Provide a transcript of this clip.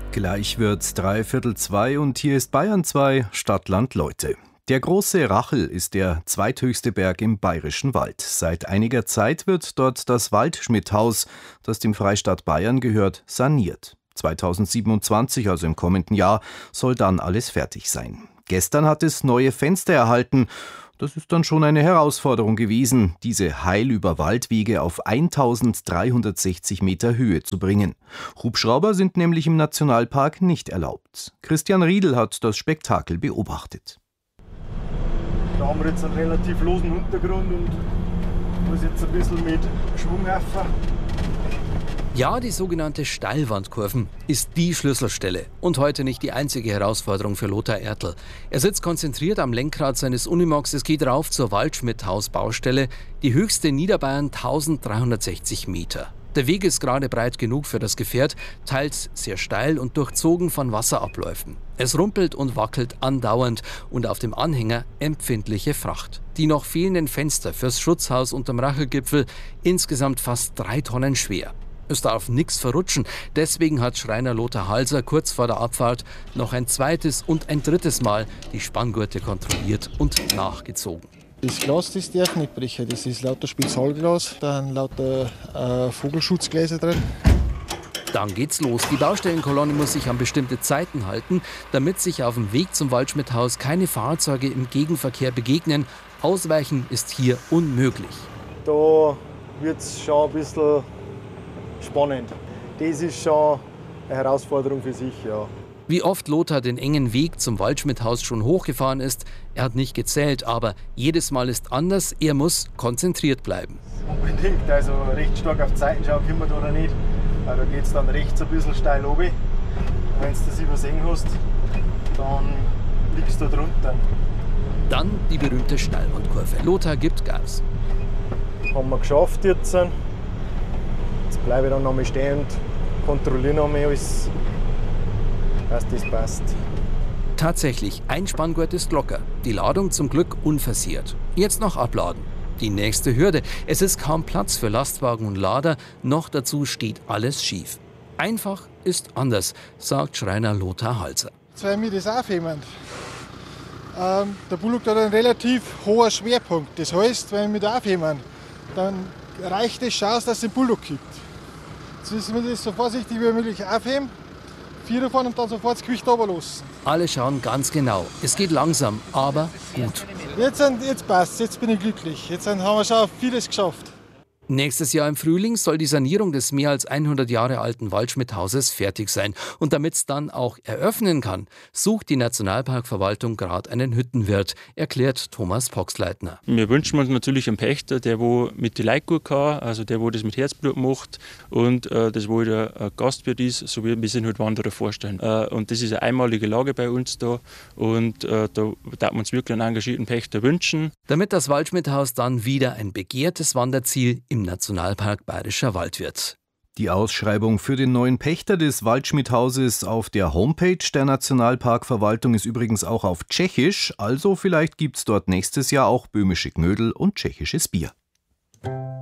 Gleich wird's 2:45 und hier ist Bayern 2, Stadtland Leute. Der große Rachel ist der zweithöchste Berg im Bayerischen Wald. Seit einiger Zeit wird dort das Waldschmidthaus, das dem Freistaat Bayern gehört, saniert. 2027, also im kommenden Jahr, soll dann alles fertig sein. Gestern hat es neue Fenster erhalten. Das ist dann schon eine Herausforderung gewesen, diese heil über Waldwege auf 1360 Meter Höhe zu bringen. Hubschrauber sind nämlich im Nationalpark nicht erlaubt. Christian Riedl hat das Spektakel beobachtet. Da haben wir jetzt einen relativ losen Untergrund und muss jetzt ein bisschen mit Schwung helfen. Ja, die sogenannte Steilwandkurven ist die Schlüsselstelle und heute nicht die einzige Herausforderung für Lothar Ertl. Er sitzt konzentriert am Lenkrad seines Unimogs. Es geht rauf zur Waldschmidthaus-Baustelle, die höchste in Niederbayern, 1360 Meter. Der Weg ist gerade breit genug für das Gefährt, teils sehr steil und durchzogen von Wasserabläufen. Es rumpelt und wackelt andauernd und auf dem Anhänger empfindliche Fracht. Die noch fehlenden Fenster fürs Schutzhaus unterm Rachelgipfel, insgesamt fast 3 Tonnen schwer. Es darf nichts verrutschen, deswegen hat Schreiner Lothar Halser kurz vor der Abfahrt noch ein zweites und ein drittes Mal die Spanngurte kontrolliert und nachgezogen. Das Glas, das darf nicht brechen, das ist lauter Spezialglas, dann lauter Vogelschutzgläser drin. Dann geht's los. Die Baustellenkolonne muss sich an bestimmte Zeiten halten, damit sich auf dem Weg zum Waldschmidthaus keine Fahrzeuge im Gegenverkehr begegnen. Ausweichen ist hier unmöglich. Da wird es schon ein bisschen spannend. Das ist schon eine Herausforderung für sich, ja. Wie oft Lothar den engen Weg zum Waldschmidthaus schon hochgefahren ist, er hat nicht gezählt, aber jedes Mal ist anders, er muss konzentriert bleiben. Unbedingt, also recht stark auf die Seiten schauen können wir da oder nicht. Da geht es dann rechts ein bisschen steil runter. Wenn du das übersehen hast, dann liegst du da drunter. Dann die berühmte Steilwandkurve. Lothar gibt Gas. Haben wir geschafft jetzt. Jetzt bleibe ich dann noch mal stehen und kontrolliere noch mal alles, dass das passt. Tatsächlich, ein Spanngurt ist locker. Die Ladung zum Glück unversehrt. Jetzt noch abladen. Die nächste Hürde. Es ist kaum Platz für Lastwagen und Lader. Noch dazu steht alles schief. Einfach ist anders, sagt Schreiner Lothar Halser. Wenn wir das aufheben, der Bullock hat einen relativ hohen Schwerpunkt. Das heißt, wenn wir das aufheben, dann reicht es aus, dass es den Bullock gibt. Jetzt müssen wir das so vorsichtig wie möglich aufheben, 4 fahren und dann sofort das Gewicht runterlassen. Alle schauen ganz genau. Es geht langsam, aber gut. Jetzt passt, jetzt bin ich glücklich. Jetzt haben wir schon vieles geschafft. Nächstes Jahr im Frühling soll die Sanierung des mehr als 100 Jahre alten Waldschmidthauses fertig sein. Und damit es dann auch eröffnen kann, sucht die Nationalparkverwaltung gerade einen Hüttenwirt, erklärt Thomas Poxleitner. Wir wünschen uns natürlich einen Pächter, der wo mit den Leuten gut kann, also der wo das mit Herzblut macht und das wo der Gastwirt ist, so wie wir sind halt Wanderer vorstellen. Und das ist eine einmalige Lage bei uns da und da darf man uns wirklich einen engagierten Pächter wünschen. Damit das Waldschmidthaus dann wieder ein begehrtes Wanderziel im Nationalpark Bayerischer Wald wird. Die Ausschreibung für den neuen Pächter des Waldschmidthauses auf der Homepage der Nationalparkverwaltung ist übrigens auch auf Tschechisch, also vielleicht gibt's dort nächstes Jahr auch böhmische Knödel und tschechisches Bier.